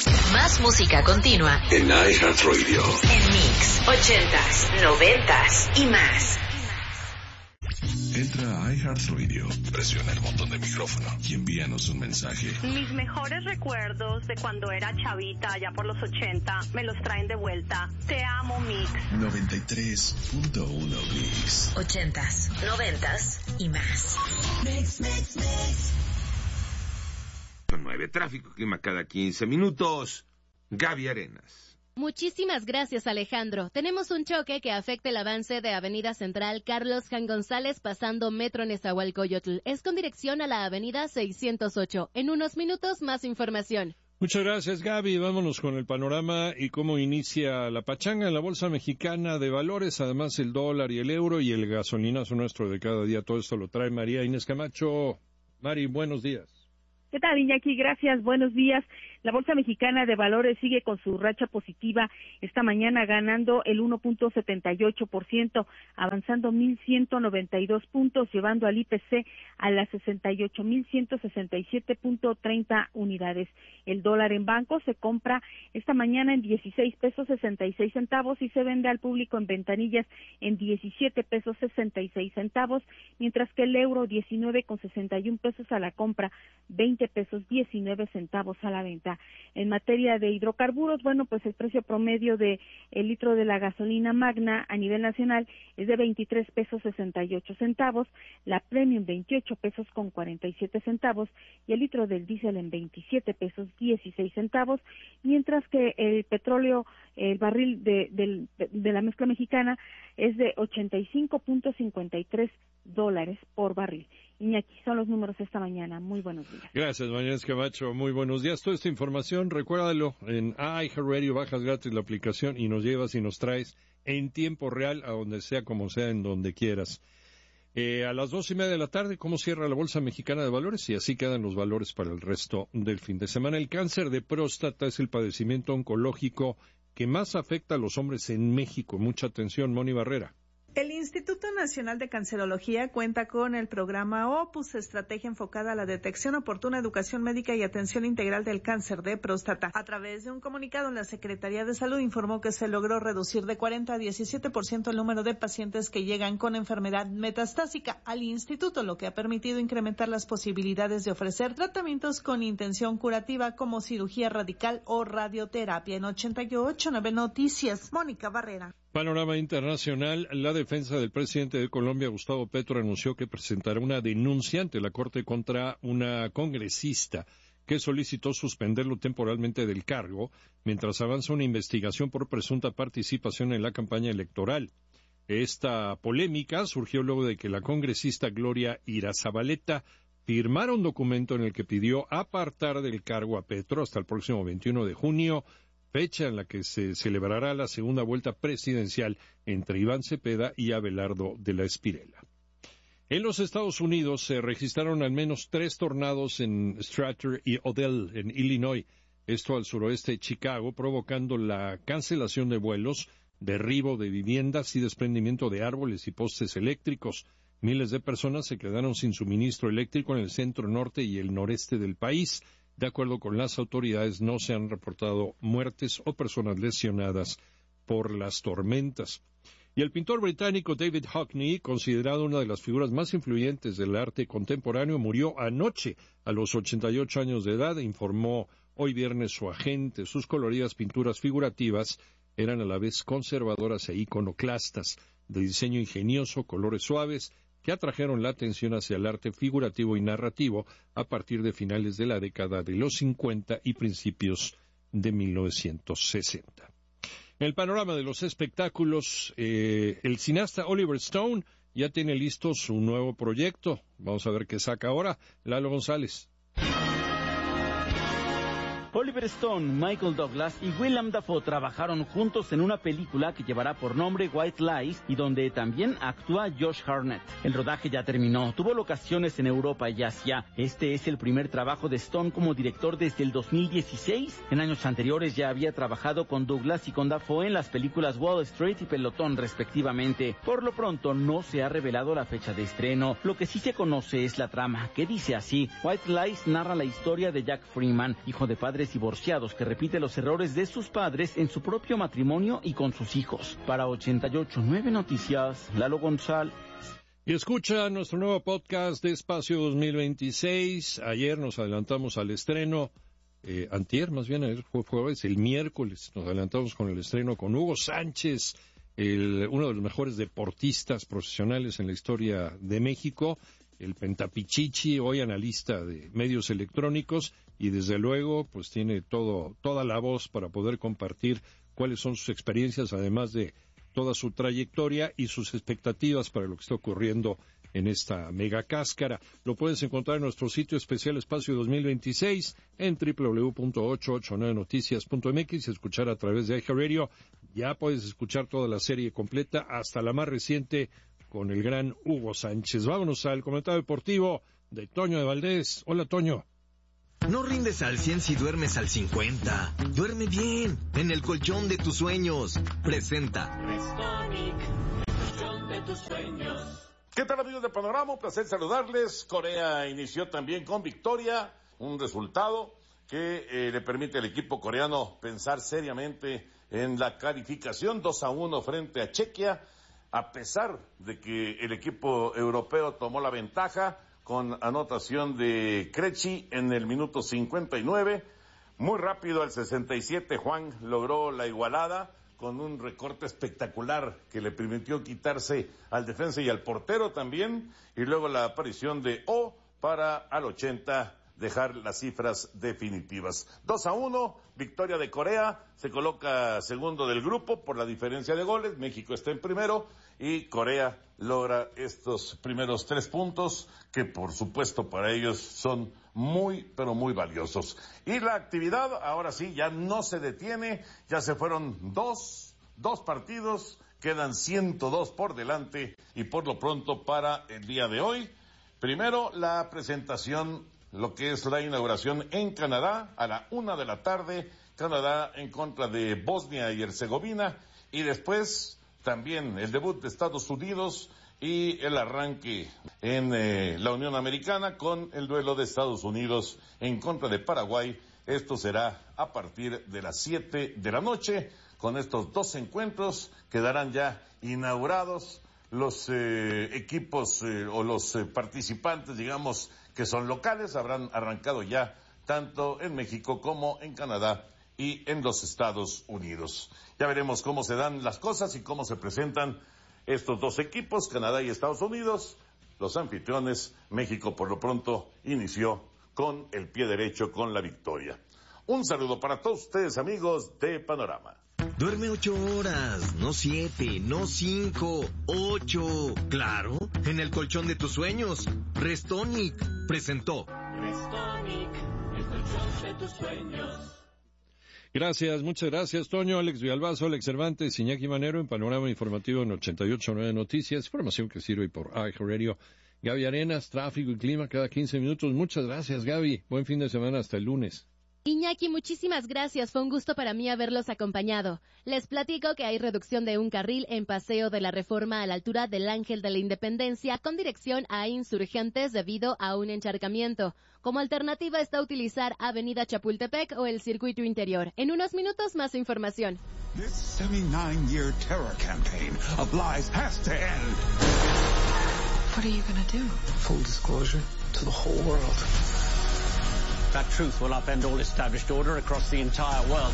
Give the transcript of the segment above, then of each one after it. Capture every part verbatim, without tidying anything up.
Más música continua en iHeartRadio. En Mix, ochentas, noventas y más. Entra a iHeartRadio, presiona el botón de micrófono y envíanos un mensaje. Mis mejores recuerdos de cuando era chavita, allá por los ochenta, me los traen de vuelta. Te amo, Mix. noventa y tres punto uno Mix. Ochentas, noventas y más. Mix, mix, mix. nueve, tráfico, clima cada quince minutos. Gaby Arenas. Muchísimas gracias, Alejandro. Tenemos un choque que afecta el avance de Avenida Central Carlos Jan González pasando Metro Nezahualcóyotl. Es con dirección a la Avenida seiscientos ocho. En unos minutos, más información. Muchas gracias, Gaby. Vámonos con el panorama y cómo inicia la pachanga en la Bolsa Mexicana de Valores, además el dólar y el euro y el gasolinazo nuestro de cada día. Todo esto lo trae María Inés Camacho. Mari, buenos días. ¿Qué tal, Iñaki? Gracias, buenos días. La Bolsa Mexicana de Valores sigue con su racha positiva esta mañana ganando el uno punto setenta y ocho por ciento, avanzando mil ciento noventa y dos puntos, llevando al I P C a las sesenta y ocho mil ciento sesenta y siete punto treinta unidades. El dólar en banco se compra esta mañana en dieciséis pesos sesenta y seis centavos y se vende al público en ventanillas en diecisiete pesos sesenta y seis centavos, mientras que el euro diecinueve con sesenta y un pesos a la compra, veinte pesos diecinueve centavos a la venta. En materia de hidrocarburos, bueno, pues el precio promedio de el litro de la gasolina magna a nivel nacional es de veintitrés pesos sesenta y ocho centavos, la premium veintiocho pesos con cuarenta y siete centavos y el litro del diésel en veintisiete pesos dieciséis centavos, mientras que el petróleo, el barril de, de, de la mezcla mexicana es de ochenta y cinco punto cincuenta y tres dólares por barril. Iñaki, son los números esta mañana. Muy buenos días. Gracias, María Camacho. Muy buenos días. Toda esta información, recuérdalo, en iHeartRadio, bajas gratis la aplicación y nos llevas y nos traes en tiempo real, a donde sea, como sea, en donde quieras. Eh, a las dos y media de la tarde, ¿cómo cierra la Bolsa Mexicana de Valores? Y así quedan los valores para el resto del fin de semana. El cáncer de próstata es el padecimiento oncológico que más afecta a los hombres en México. Mucha atención, Moni Barrera. El Instituto Nacional de Cancerología cuenta con el programa Opus, estrategia enfocada a la detección oportuna, educación médica y atención integral del cáncer de próstata. A través de un comunicado, la Secretaría de Salud informó que se logró reducir de cuarenta a diecisiete por ciento el número de pacientes que llegan con enfermedad metastásica al instituto, lo que ha permitido incrementar las posibilidades de ofrecer tratamientos con intención curativa como cirugía radical o radioterapia. En ochenta y ocho punto nueve Noticias, Mónica Barrera. Panorama internacional. La defensa del presidente de Colombia, Gustavo Petro, anunció que presentará una denuncia ante la Corte contra una congresista que solicitó suspenderlo temporalmente del cargo mientras avanza una investigación por presunta participación en la campaña electoral. Esta polémica surgió luego de que la congresista Gloria Irazabaleta firmara un documento en el que pidió apartar del cargo a Petro hasta el próximo veintiuno de junio, fecha en la que se celebrará la segunda vuelta presidencial entre Iván Cepeda y Abelardo de la Espirela. En los Estados Unidos se registraron al menos tres tornados en Strathern y Odell, en Illinois, esto al suroeste de Chicago, provocando la cancelación de vuelos, derribo de viviendas y desprendimiento de árboles y postes eléctricos. Miles de personas se quedaron sin suministro eléctrico en el centro norte y el noreste del país. De acuerdo con las autoridades, no se han reportado muertes o personas lesionadas por las tormentas. Y el pintor británico David Hockney, considerado una de las figuras más influyentes del arte contemporáneo, murió anoche a los ochenta y ocho años de edad, informó hoy viernes su agente. Sus coloridas pinturas figurativas eran a la vez conservadoras e iconoclastas, de diseño ingenioso, colores suaves, que atrajeron la atención hacia el arte figurativo y narrativo a partir de finales de la década de los cincuenta y principios de mil novecientos sesenta. En el panorama de los espectáculos, eh, el cineasta Oliver Stone ya tiene listo su nuevo proyecto. Vamos a ver qué saca ahora. Lalo González. Oliver Stone, Michael Douglas y Willem Dafoe trabajaron juntos en una película que llevará por nombre White Lies y donde también actúa Josh Hartnett. El rodaje ya terminó, tuvo locaciones en Europa y Asia. Este es el primer trabajo de Stone como director desde el dos mil dieciséis. En años anteriores ya había trabajado con Douglas y con Dafoe en las películas Wall Street y Pelotón respectivamente. Por lo pronto no se ha revelado la fecha de estreno. Lo que sí se conoce es la trama, que dice así: White Lies narra la historia de Jack Freeman, hijo de padres padres divorciados que repite los errores de sus padres en su propio matrimonio y con sus hijos. Para ochenta y ocho punto nueve Noticias, Lalo González. Y escucha nuestro nuevo podcast de Espacio dos mil veintiséis. Ayer nos adelantamos al estreno, eh, antier más bien, ayer fue jueves, el miércoles nos adelantamos con el estreno con Hugo Sánchez, el, uno de los mejores deportistas profesionales en la historia de México, el Pentapichichi, hoy analista de medios electrónicos, y desde luego pues tiene todo, toda la voz para poder compartir cuáles son sus experiencias, además de toda su trayectoria y sus expectativas para lo que está ocurriendo en esta mega cáscara. Lo puedes encontrar en nuestro sitio especial Espacio dos mil veintiséis en doble u doble u doble u punto ochocientos ochenta y nueve noticias punto m x y escuchar a través de iHeartRadio. Ya puedes escuchar toda la serie completa, hasta la más reciente, con el gran Hugo Sánchez. Vámonos al comentario deportivo de Toño de Valdés. Hola, Toño. No rindes al cien si duermes al cincuenta. Duerme bien, en el colchón de tus sueños. Presenta Restonic, el colchón de tus sueños. ¿Qué tal, amigos de Panorama? Un placer saludarles. Corea inició también con victoria, un resultado que eh, le permite al equipo coreano pensar seriamente en la calificación. Dos a uno frente a Chequia, a pesar de que el equipo europeo tomó la ventaja con anotación de Krejci en el minuto cincuenta y nueve. Muy rápido, al sesenta y siete, Juan logró la igualada con un recorte espectacular que le permitió quitarse al defensa y al portero también, y luego la aparición de O para al ochenta dejar las cifras definitivas. dos a uno, victoria de Corea, se coloca segundo del grupo por la diferencia de goles. México está en primero y Corea logra estos primeros tres puntos que por supuesto para ellos son muy pero muy valiosos. Y la actividad ahora sí ya no se detiene, ya se fueron dos, dos partidos, quedan ciento dos por delante y por lo pronto para el día de hoy, primero la presentación, lo que es la inauguración en Canadá a la una de la tarde, Canadá en contra de Bosnia y Herzegovina, y después también el debut de Estados Unidos y el arranque en eh, la Unión Americana con el duelo de Estados Unidos en contra de Paraguay. Esto será a partir de las siete de la noche. Con estos dos encuentros quedarán ya inaugurados los eh, equipos eh, o los eh, participantes, digamos, que son locales. Habrán arrancado ya tanto en México como en Canadá y en los Estados Unidos. Ya veremos cómo se dan las cosas y cómo se presentan estos dos equipos, Canadá y Estados Unidos. Los anfitriones, México por lo pronto inició con el pie derecho, con la victoria. Un saludo para todos ustedes, amigos de Panorama. Duerme ocho horas, no siete, no cinco, ocho. Claro, en el colchón de tus sueños. Restonic presentó Restonic, el colchón de tus sueños. Gracias, muchas gracias, Toño. Alex Villalbazo, Alex Cervantes, Iñaki Manero en Panorama Informativo en ochenta y ocho punto nueve Noticias, información que sirve por iHeartRadio. Gaby Arenas, tráfico y clima cada quince minutos. Muchas gracias, Gaby. Buen fin de semana, hasta el lunes. Iñaki, muchísimas gracias. Fue un gusto para mí haberlos acompañado. Les platico que hay reducción de un carril en Paseo de la Reforma a la altura del Ángel de la Independencia con dirección a Insurgentes debido a un encharcamiento. Como alternativa está utilizar Avenida Chapultepec o el circuito interior. En unos minutos más información. This seventy-nine year terror campaign of lies has to end. What are you going to do? Full disclosure to the whole world. That truth will upend all established order across the entire world.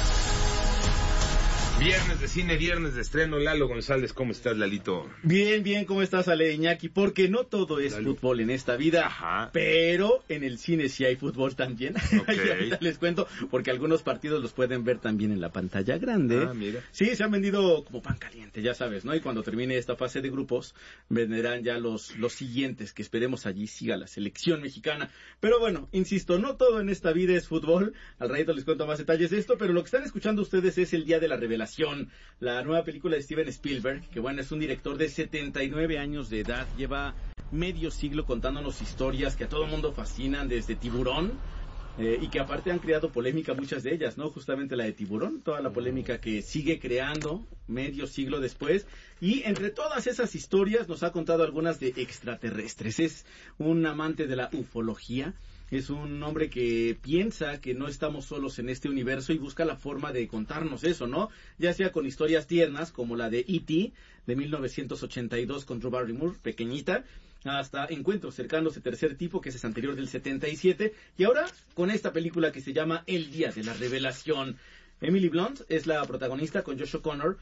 Viernes de cine, viernes de estreno. Lalo González, ¿cómo estás, Lalito? Bien, bien, ¿cómo estás, Ale, Iñaki? Porque no todo es Lalo. Fútbol en esta vida, ajá, pero en el cine sí hay fútbol también. Okay. Y ahorita les cuento, porque algunos partidos los pueden ver también en la pantalla grande. Ah, mira. Sí, se han vendido como pan caliente, ya sabes, ¿no? Y cuando termine esta fase de grupos, venderán ya los, los siguientes, que esperemos allí siga la selección mexicana. Pero bueno, insisto, no todo en esta vida es fútbol. Al ratito les cuento más detalles de esto, pero lo que están escuchando ustedes es El Día de la Revelación, la nueva película de Steven Spielberg, que bueno, es un director de setenta y nueve años de edad, lleva medio siglo contándonos historias que a todo mundo fascinan, desde Tiburón, eh, y que aparte han creado polémica muchas de ellas, ¿no? Justamente la de Tiburón, toda la polémica que sigue creando medio siglo después, y entre todas esas historias nos ha contado algunas de extraterrestres. Es un amante de la ufología. Es un hombre que piensa que no estamos solos en este universo y busca la forma de contarnos eso, ¿no? Ya sea con historias tiernas como la de E T de mil novecientos ochenta y dos con Drew Barrymore, pequeñita, hasta Encuentros cercanos de tercer tipo, que es anterior del setenta y siete, y ahora con esta película que se llama El Día de la Revelación. Emily Blunt es la protagonista con Josh O'Connor.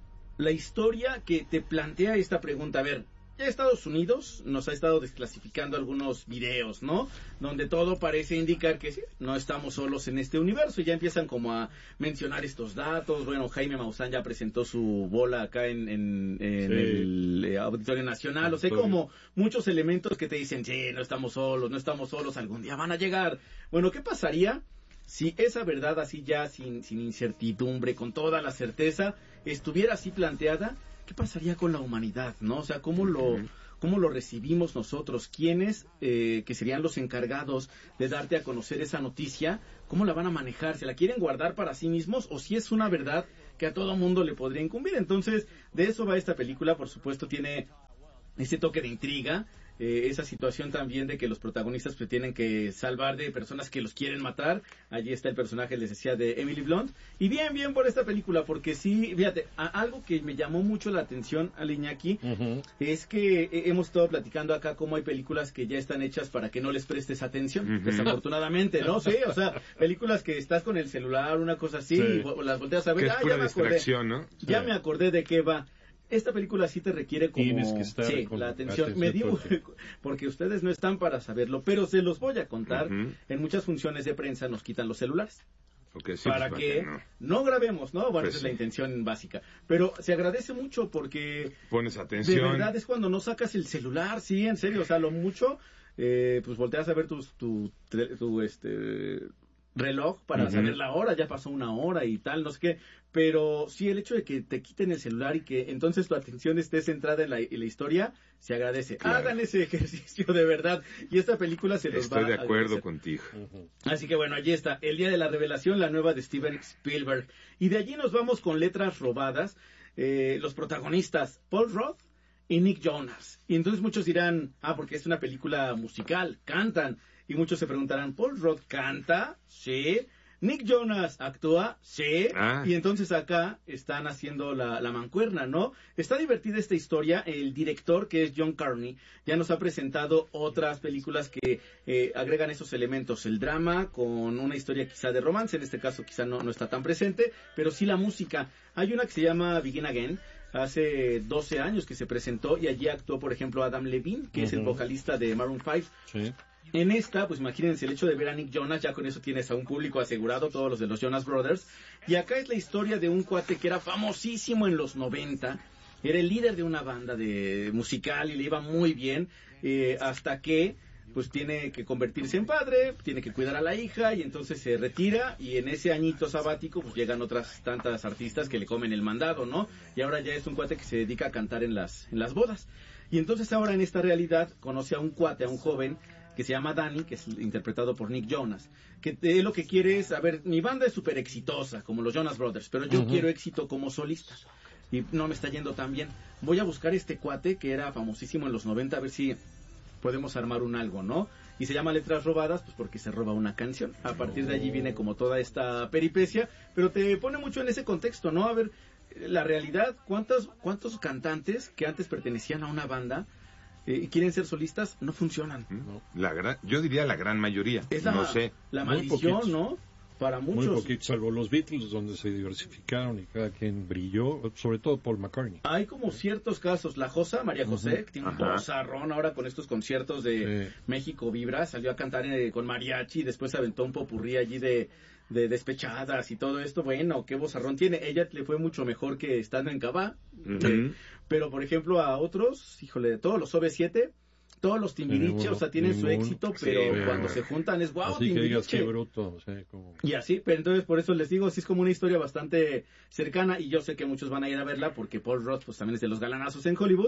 La historia que te plantea esta pregunta, a ver, ya Estados Unidos nos ha estado desclasificando algunos videos, ¿no? Donde todo parece indicar que sí, no estamos solos en este universo. Y ya empiezan como a mencionar estos datos. Bueno, Jaime Maussan ya presentó su bola acá en, en, en sí. el eh, Auditorio Nacional. O sea, como muchos elementos que te dicen, sí, no estamos solos, no estamos solos, algún día van a llegar. Bueno, ¿qué pasaría si esa verdad así ya sin, sin incertidumbre, con toda la certeza, estuviera así planteada? ¿Qué pasaría con la humanidad, no? O sea, ¿cómo lo, cómo lo recibimos nosotros? ¿Quiénes, eh, que serían los encargados de darte a conocer esa noticia, cómo la van a manejar? ¿Se la quieren guardar para sí mismos o si es una verdad que a todo mundo le podría incumbir? Entonces, de eso va esta película. Por supuesto, tiene ese toque de intriga. Eh, esa situación también de que los protagonistas pues, tienen que salvar de personas que los quieren matar. Allí está el personaje, les decía, de Emily Blunt. Y bien, bien por esta película, porque sí, fíjate, a, algo que me llamó mucho la atención, al Iñaki, uh-huh. es que eh, hemos estado platicando acá cómo hay películas que ya están hechas para que no les prestes atención, uh-huh. desafortunadamente, ¿no? Sí, o sea, películas que estás con el celular, una cosa así, sí. y las volteas a ver, que ah, es ya me acordé, ¿no? Sí. ya me acordé de qué va. Esta película sí te requiere como Tienes que estar sí, con la atención. Me digo, porque ustedes no están para saberlo, pero se los voy a contar. Uh-huh. En muchas funciones de prensa nos quitan los celulares. Okay, sí, para pues, que no. no grabemos, ¿no? Bueno, pues esa es sí. la intención básica. Pero se agradece mucho porque pones atención. De verdad es cuando no sacas el celular, sí, en serio. O sea, lo mucho, eh, pues volteas a ver tu, tu, tu este... reloj para uh-huh. saber la hora, ya pasó una hora y tal, no sé qué, pero sí el hecho de que te quiten el celular y que entonces tu atención esté centrada en la, en la historia, se agradece. Claro. Hagan ese ejercicio de verdad y esta película se los Estoy va a de acuerdo agradecer. Contigo. Uh-huh. Así que bueno, allí está, El Día de la Revelación, la nueva de Steven Spielberg. Y de allí nos vamos con Letras Robadas, eh, los protagonistas, Paul Rudd y Nick Jonas. Y entonces muchos dirán, ah, porque es una película musical, cantan. Y muchos se preguntarán, ¿Paul Rudd canta? Sí. ¿Nick Jonas actúa? Sí. Ah. Y entonces acá están haciendo la, la mancuerna, ¿no? Está divertida esta historia. El director, que es John Carney, ya nos ha presentado otras películas que eh, agregan esos elementos. El drama con una historia quizá de romance. En este caso quizá no, no está tan presente, pero sí la música. Hay una que se llama Begin Again. Hace doce años que se presentó y allí actuó, por ejemplo, Adam Levine, que uh-huh. es el vocalista de Maroon cinco. Sí. En esta, pues imagínense, el hecho de ver a Nick Jonas, ya con eso tienes a un público asegurado, todos los de los Jonas Brothers. Y acá es la historia de un cuate que era famosísimo en los noventa, era el líder de una banda de musical y le iba muy bien, eh, hasta que pues tiene que convertirse en padre, tiene que cuidar a la hija y entonces se retira y en ese añito sabático pues llegan otras tantas artistas que le comen el mandado, ¿no? Y ahora ya es un cuate que se dedica a cantar en las, en las bodas. Y entonces ahora en esta realidad conoce a un cuate, a un joven que se llama Danny, que es interpretado por Nick Jonas, que él lo que quiere es, a ver, mi banda es súper exitosa, como los Jonas Brothers, pero yo uh-huh. quiero éxito como solista, y no me está yendo tan bien. Voy a buscar este cuate que era famosísimo en los noventa, a ver si podemos armar un algo, ¿no? Y se llama Letras Robadas, pues porque se roba una canción. A partir de allí viene como toda esta peripecia, pero te pone mucho en ese contexto, ¿no? A ver, la realidad, ¿cuántos, cuántos cantantes que antes pertenecían a una banda y eh, quieren ser solistas, no funcionan? La gran, yo diría la gran mayoría. Es la, no sé. la maldición, ¿no? Para muchos. Muy poquito, salvo los Beatles, donde se diversificaron y cada quien brilló, sobre todo Paul McCartney. Hay como ciertos casos. La Josa, María José, uh-huh. que tiene un bozarrón ahora con estos conciertos de sí. México Vibra, salió a cantar eh, con mariachi, después aventó un popurrí allí de, de despechadas y todo esto. Bueno, qué bozarrón tiene. Ella le fue mucho mejor que estando en Cabá. Uh-huh. eh, pero, por ejemplo, a otros, híjole, de todos los O V siete... todos los Timbiriche, o sea, tienen ningún, su éxito, pero sí, cuando se juntan es guau, así Timbiriche. Que digas qué bruto, o sea, como... Y así, pero entonces por eso les digo, sí es como una historia bastante cercana, y yo sé que muchos van a ir a verla, porque Paul Rudd, pues también es de los galanazos en Hollywood,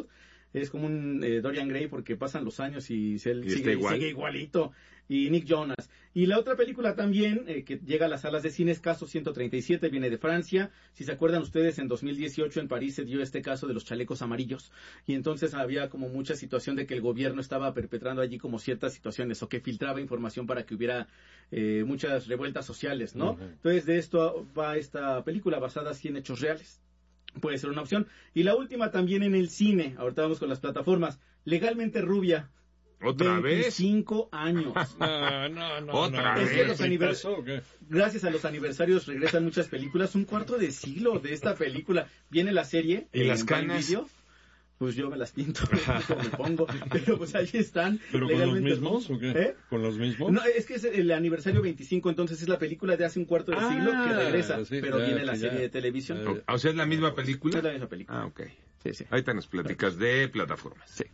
es como un eh, Dorian Gray porque pasan los años y, se, ¿Y sigue, igual? sigue igualito. Y Nick Jonas. Y la otra película también, eh, que llega a las salas de cine, es Caso ciento treinta y siete, viene de Francia. Si se acuerdan ustedes, en dos mil dieciocho en París se dio este caso de los chalecos amarillos. Y entonces había como mucha situación de que el gobierno estaba perpetrando allí como ciertas situaciones o que filtraba información para que hubiera eh, muchas revueltas sociales, ¿no? Uh-huh. Entonces de esto va esta película basada así en hechos reales. Puede ser una opción. Y la última también en el cine, ahorita vamos con las plataformas, Legalmente Rubia. ¿Otra veinticinco vez? años. No, no, no. ¿Otra no, vez? Los anivers... Gracias a los aniversarios regresan muchas películas. Un cuarto de siglo de esta película. Viene la serie. ¿Y las canas? Video. Pues yo me las pinto, me pongo, pero pues ahí están. ¿Pero con los mismos o qué? ¿Eh? ¿Con los mismos? No, es que es el aniversario veinticinco, entonces es la película de hace un cuarto de ah, siglo que regresa, sí, pero ya, viene la serie ya. de televisión. Eh, o sea, ¿es la misma película? Es la misma película. Ah, ok. Sí, sí. Ahorita nos platicas de plataformas. Sí.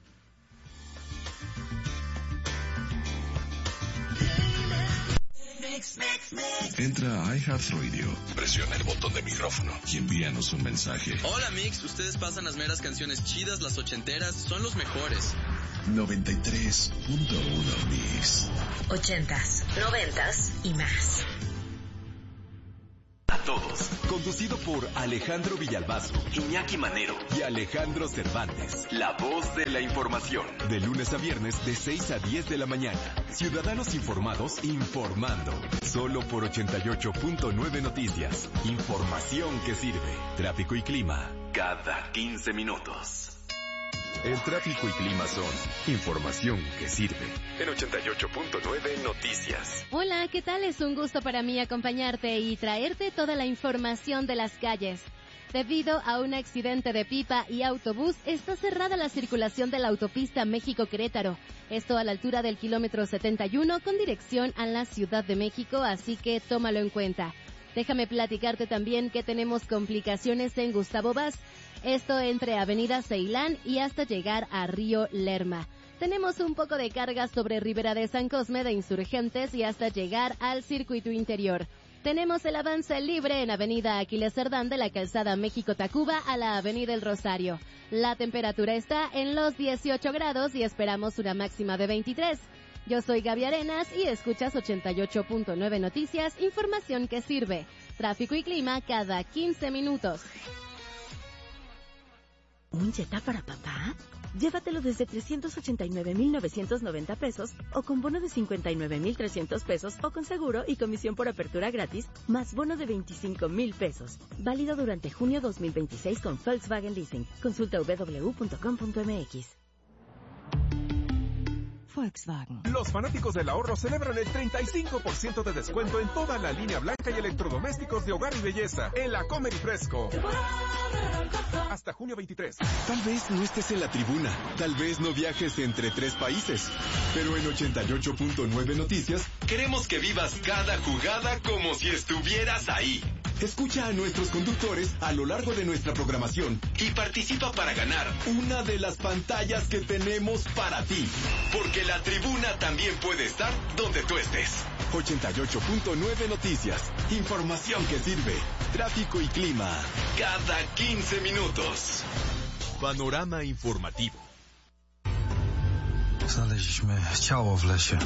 Entra a iHeartRadio, presiona el botón de micrófono y envíanos un mensaje. Hola Mix, ustedes pasan las meras canciones chidas, las ochenteras, son los mejores. noventa y tres punto uno Mix. Ochentas, noventas y más. A todos, conducido por Alejandro Villalbazo, Iñaki Manero y Alejandro Cervantes, la voz de la información. De lunes a viernes de seis a diez de la mañana. Ciudadanos informados informando. Solo por ochenta y ocho punto nueve Noticias. Información que sirve. Tráfico y clima cada quince minutos. El tráfico y clima son información que sirve. En ochenta y ocho punto nueve Noticias. Hola, ¿qué tal? Es un gusto para mí acompañarte y traerte toda la información de las calles. Debido a un accidente de pipa y autobús, está cerrada la circulación de la autopista México-Querétaro. Esto a la altura del kilómetro setenta y uno con dirección a la Ciudad de México, así que tómalo en cuenta. Déjame platicarte también que tenemos complicaciones en Gustavo Vaz. Esto entre Avenida Ceilán y hasta llegar a Río Lerma. Tenemos un poco de carga sobre Ribera de San Cosme de Insurgentes y hasta llegar al circuito interior. Tenemos el avance libre en Avenida Aquiles Cerdán de la calzada México-Tacuba a la Avenida El Rosario. La temperatura está en los dieciocho grados y esperamos una máxima de veintitrés. Yo soy Gaby Arenas y escuchas ochenta y ocho punto nueve Noticias, información que sirve. Tráfico y clima cada quince minutos. ¿Un Jetta para papá? Llévatelo desde trescientos ochenta y nueve mil novecientos noventa pesos o con bono de cincuenta y nueve mil trescientos pesos o con seguro y comisión por apertura gratis más bono de veinticinco mil pesos. Válido durante junio dos mil veintiséis con Volkswagen Leasing. Consulta doble u doble u doble u punto com punto m x. Volkswagen. Los fanáticos del ahorro celebran el treinta y cinco por ciento de descuento en toda la línea blanca y electrodomésticos de hogar y belleza en la Comer y Fresco. Hasta junio veintitrés. Tal vez no estés en la tribuna, tal vez no viajes entre tres países, pero en ochenta y ocho punto nueve Noticias queremos que vivas cada jugada como si estuvieras ahí. Escucha a nuestros conductores a lo largo de nuestra programación y participa para ganar una de las pantallas que tenemos para ti. Porque la tribuna también puede estar donde tú estés. ochenta y ocho punto nueve Noticias. Información que sirve. Tráfico y clima. Cada quince minutos. Panorama informativo. Znaleźliśmy ciało w lesie.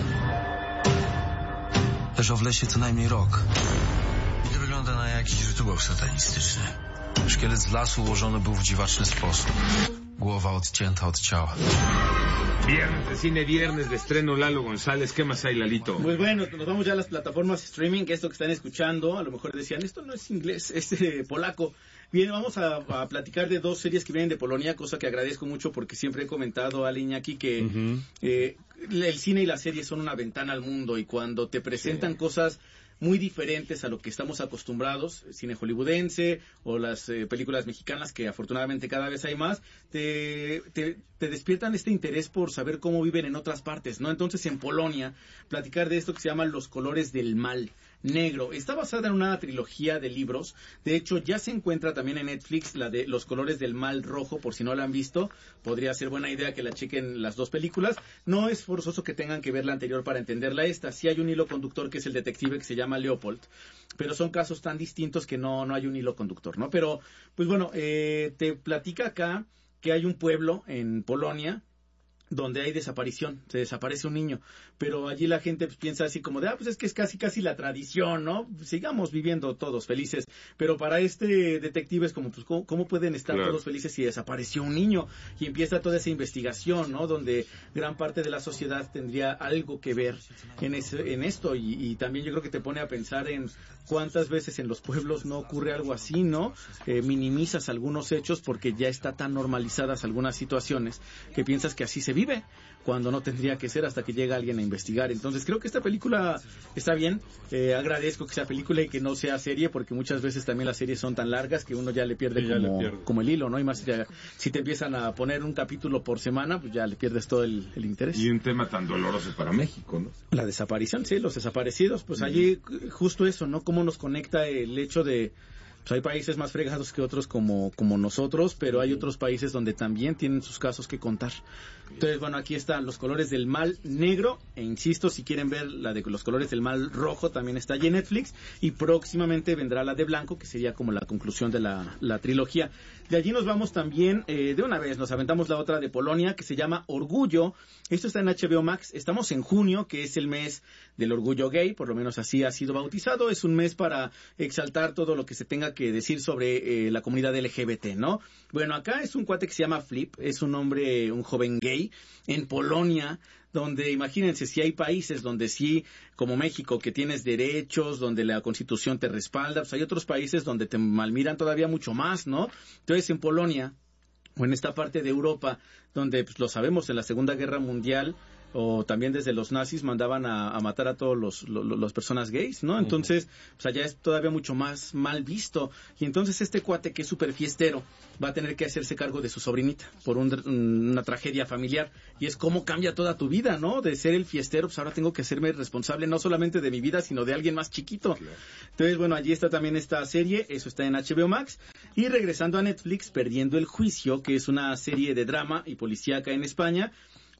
Leżał w lesie co najmniej rok. I to wygląda na jakiś rytuał satanistyczny. Szkielet z lasu ułożony był w dziwaczny sposób. Głowa odcięta od ciała. Viernes de cine, viernes de estreno, Lalo González. ¿Qué más hay, Lalito? Pues bueno, nos vamos ya a las plataformas streaming, que esto que están escuchando, a lo mejor decían, esto no es inglés, es eh, polaco. Bien, vamos a, a platicar de dos series que vienen de Polonia, cosa que agradezco mucho porque siempre he comentado a Iñaki que uh-huh. eh, el cine y la serie son una ventana al mundo y cuando te presentan sí. cosas muy diferentes a lo que estamos acostumbrados, cine hollywoodense o las eh, películas mexicanas, que afortunadamente cada vez hay más, te, te, te despiertan este interés por saber cómo viven en otras partes, ¿no? Entonces, en Polonia, platicar de esto que se llama Los colores del mal negro. Está basada en una trilogía de libros. De hecho, ya se encuentra también en Netflix la de Los colores del mal rojo, por si no la han visto. Podría ser buena idea que la chequen las dos películas. No es forzoso que tengan que ver la anterior para entenderla esta. Sí hay un hilo conductor que es el detective que se llama Leopold, pero son casos tan distintos que no, no hay un hilo conductor, ¿no? Pero, pues bueno, eh, te platica acá que hay un pueblo en Polonia donde hay desaparición, se desaparece un niño, pero allí la gente pues, piensa así como de, ah, pues es que es casi casi la tradición, ¿no? Sigamos viviendo todos felices, pero para este detective es como, pues, ¿cómo, cómo pueden estar claro. todos felices si desapareció un niño? Y empieza toda esa investigación, ¿no? Donde gran parte de la sociedad tendría algo que ver en, ese, en esto, y, y también yo creo que te pone a pensar en cuántas veces en los pueblos no ocurre algo así, ¿no? Eh, minimizas algunos hechos porque ya está tan normalizadas algunas situaciones que piensas que así se vive. vive cuando no tendría que ser hasta que llega alguien a investigar. Entonces creo que esta película está bien. Eh, agradezco que sea película y que no sea serie, porque muchas veces también las series son tan largas que uno ya le pierde, ya como, le pierde. como el hilo, ¿no? Y más ya, si te empiezan a poner un capítulo por semana, pues ya le pierdes todo el, el interés. Y un tema tan doloroso para México, ¿no? La desaparición, sí, los desaparecidos. Pues mm. allí justo eso, ¿no? Cómo nos conecta el hecho de... Pues hay países más fregados que otros como, como nosotros, pero hay otros países donde también tienen sus casos que contar. Entonces, bueno, aquí están Los colores del mal negro, e insisto, si quieren ver la de Los colores del mal rojo, también está allí en Netflix, y próximamente vendrá la de blanco, que sería como la conclusión de la, la trilogía. De allí nos vamos también, eh, de una vez, nos aventamos la otra de Polonia, que se llama Orgullo. Esto está en H B O Max. Estamos en junio, que es el mes del orgullo gay, por lo menos así ha sido bautizado. Es un mes para exaltar todo lo que se tenga que decir sobre eh, la comunidad L G B T, ¿no? Bueno, acá es un cuate que se llama Flip, es un hombre, un joven gay, en Polonia, donde imagínense, si hay países donde sí, como México, que tienes derechos, donde la Constitución te respalda, pues hay otros países donde te malmiran todavía mucho más, ¿no? Entonces, en Polonia, o en esta parte de Europa, donde pues, lo sabemos, en la Segunda Guerra Mundial, o también desde los nazis mandaban a, a matar a todos los, los, las personas gays, ¿no? Entonces, pues allá es todavía mucho más mal visto. Y entonces este cuate, que es súper fiestero, va a tener que hacerse cargo de su sobrinita por un, una tragedia familiar. Y es cómo cambia toda tu vida, ¿no? De ser el fiestero, pues ahora tengo que hacerme responsable no solamente de mi vida, sino de alguien más chiquito. Claro. Entonces, bueno, allí está también esta serie, eso está en H B O Max. Y regresando a Netflix, Perdiendo el Juicio, que es una serie de drama y policíaca en España.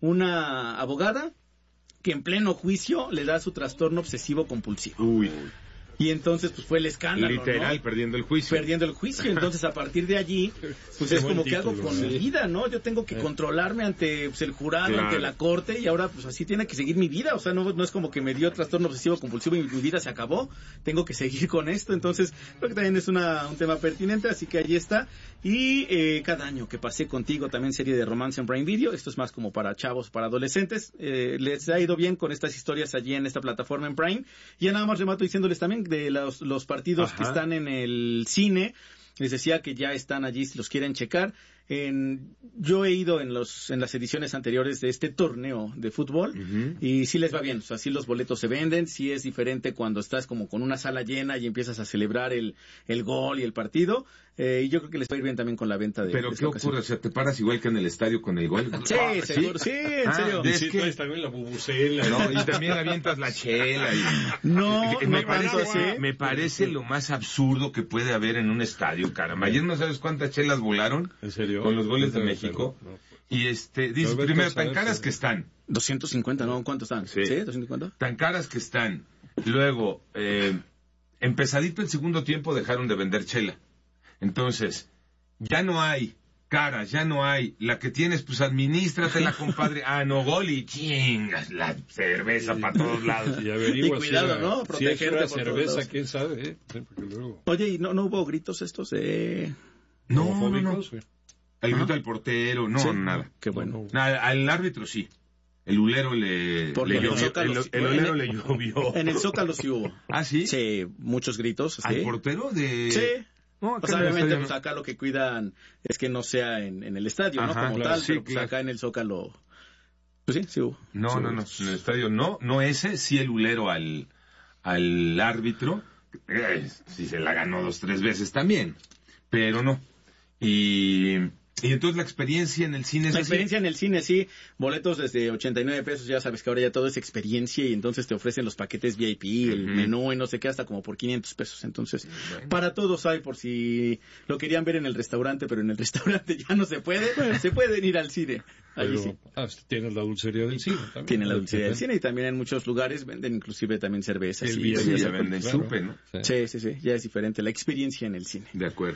Una abogada que en pleno juicio le da su trastorno obsesivo compulsivo. Uy. Y entonces, pues fue el escándalo, literal, ¿no? perdiendo el juicio. Perdiendo el juicio. Entonces, a partir de allí, pues es como que hago con sí. mi vida, ¿no? Yo tengo que eh. controlarme ante pues, el jurado, claro. ante la corte, y ahora, pues así tiene que seguir mi vida. O sea, no, no es como que me dio trastorno obsesivo compulsivo y mi vida se acabó. Tengo que seguir con esto. Entonces, creo que también es una, un tema pertinente, así que allí está. Y eh, Cada año que pasé contigo, también serie de romance en Prime Video. Esto es más como para chavos, para adolescentes. Eh, les ha ido bien con estas historias allí en esta plataforma en Prime. Y ya nada más remato diciéndoles también de los, los partidos Ajá. que están en el cine. Les decía que ya están allí si los quieren checar. En, yo he ido en los en las ediciones anteriores de este torneo de fútbol uh-huh. y sí les va bien, o sea, sí los boletos se venden, sí es diferente cuando estás como con una sala llena y empiezas a celebrar el, el gol y el partido, eh, y yo creo que les va a ir bien también con la venta de ¿Pero de qué ocurre? O sea, ¿te paras igual que en el estadio con el gol? Sí, ah, seguro, sí, sí en ah, serio. Es sí, que... también la bubucela. No, y también avientas la chela. Y... No, me no parece, tanto así. Me parece lo más absurdo que puede haber en un estadio, caramba. Ayer no sabes cuántas chelas volaron. ¿En serio? Con los goles de México. No, no. Y este, dice, primero, tan caras que están. doscientos cincuenta, ¿no? ¿Cuántos están? Sí. ¿Sí? ¿doscientos cincuenta? Tan caras que están. Luego, eh, empezadito el segundo tiempo dejaron de vender chela. Entonces, ya no hay caras, ya no hay. La que tienes, pues administratela, compadre. Ah, no, gol y chingas la cerveza para todos lados. Y, y cuidado, si ¿no? Protegerte si cerveza, quién sabe, ¿eh? Porque luego... Oye, ¿y no, no hubo gritos estos? Eh... No, no, no. El grito al portero, no, sí, nada. Qué bueno. Nada, al árbitro sí. El ulero le, Por le el llovió. Zócalo, el, sí, el ulero le llovió. En el Zócalo sí hubo. ¿Ah, sí? Sí, muchos gritos. ¿Sí? ¿Al portero de...? Sí. No, o sea, obviamente, pues acá lo que cuidan es que no sea en, en el estadio, Ajá, ¿no? Como claro, tal, sí, pero pues claro. acá en el Zócalo... Pues sí, sí hubo. No, sí no, hubo. no. En el estadio no. No ese, sí el ulero al, al árbitro. Eh, sí se la ganó dos, tres veces también. Pero no. Y... Y entonces la experiencia en el cine es La así. experiencia en el cine, sí. Boletos desde ochenta y nueve pesos, ya sabes que ahora ya todo es experiencia y entonces te ofrecen los paquetes V I P, el uh-huh. menú y no sé qué, hasta como por quinientos pesos. Entonces, bueno. para todos hay, por si lo querían ver en el restaurante, pero en el restaurante ya no se puede, se pueden ir al cine. Allí pero, sí. Ah, tienes la dulcería del cine también. Tienen la dulcería del cine y también en muchos lugares venden inclusive también cervezas. El y sí, ya venden claro. chupe, ¿no? Sí, sí, sí, ya es diferente la experiencia en el cine. De acuerdo.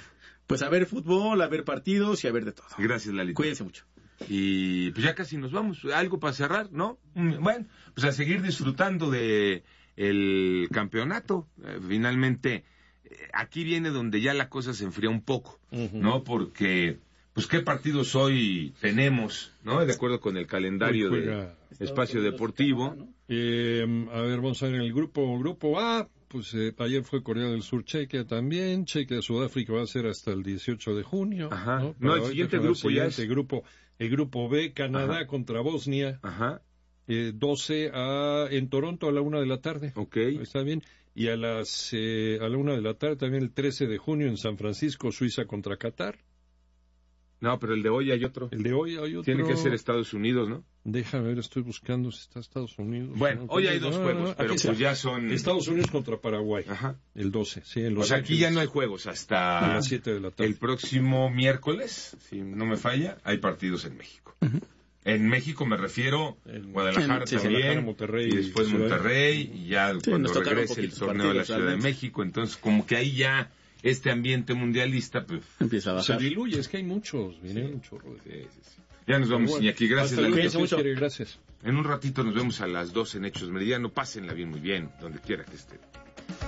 Pues a ver fútbol, a ver partidos y a ver de todo. Gracias, Lalito. Cuídense mucho. Y pues ya casi nos vamos. Algo para cerrar, ¿no? Bueno, pues a seguir disfrutando de el campeonato. Eh, finalmente, eh, aquí viene donde ya la cosa se enfría un poco, uh-huh. ¿no? Porque, pues, ¿qué partidos hoy tenemos, no? De acuerdo con el calendario de Espacio Deportivo. Eh, a ver, vamos a ver en el grupo, grupo A. Pues eh, ayer fue Corea del Sur, Chequia también. Chequia, Sudáfrica va a ser hasta el dieciocho de junio. Ajá. No, no el siguiente grupo el ya es... Grupo, el grupo B, Canadá Ajá. contra Bosnia. Ajá. Eh, doce a, en Toronto a la una de la tarde. Ok. Está bien. Y a las eh, a la una de la tarde también el trece de junio en San Francisco, Suiza contra Qatar. No, pero el de hoy hay otro. El de hoy hay otro. Tiene que ser Estados Unidos, ¿no? Déjame ver, estoy buscando si está Estados Unidos. Bueno, ¿no? hoy hay dos no, juegos, no, no. pero pues ya son... Estados Unidos contra Paraguay. Ajá. El doce, sí. En Los o sea, aquí ya no hay juegos hasta... A las siete de la tarde. El próximo miércoles, si no me falla, hay partidos en México. Uh-huh. En México me refiero en Guadalajara sí, también, Guadalajara, Monterrey, y después Monterrey, y ya sí, cuando regrese el torneo de la Ciudad realmente. de México, entonces como que ahí ya este ambiente mundialista pues empieza a bajar. Se diluye, es que hay muchos, viene sí. un chorro de... Sí, sí, sí. Ya nos vamos, bueno, Iñaki, gracias. Luego, mucho. Gracias. En un ratito nos vemos a las doce en Hechos Meridiano, pásenla bien, muy bien, donde quiera que estén.